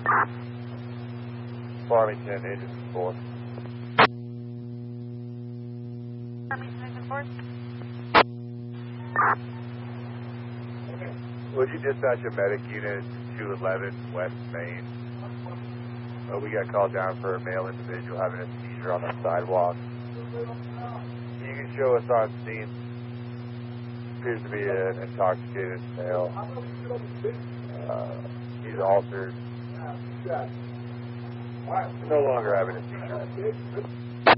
Farmington, Engine 4. Farmington, Engine 4. Would you dispatch a medic unit 211 West Main? We got called down for a male individual having a seizure on the sidewalk. You can show us on scene. Appears to be an intoxicated male. He's altered. No longer having a seizure.